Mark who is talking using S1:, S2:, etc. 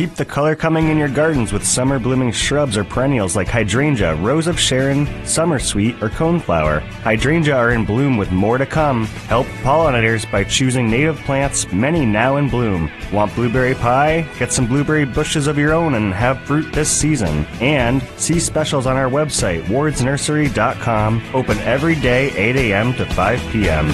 S1: Keep the color coming in your gardens with summer-blooming shrubs or perennials like hydrangea, rose of Sharon, summer sweet, or coneflower. Hydrangea are in bloom with more to come. Help pollinators by choosing native plants, many now in bloom. Want blueberry pie? Get some blueberry bushes of your own and have fruit this season. And see specials on our website, wardsnursery.com, open every day 8 a.m. to 5 p.m.